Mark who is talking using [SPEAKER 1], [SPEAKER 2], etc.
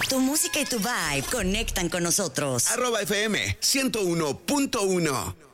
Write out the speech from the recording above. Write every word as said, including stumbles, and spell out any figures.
[SPEAKER 1] Tu música y tu vibe conectan con nosotros.
[SPEAKER 2] Arroba F M ciento uno punto uno.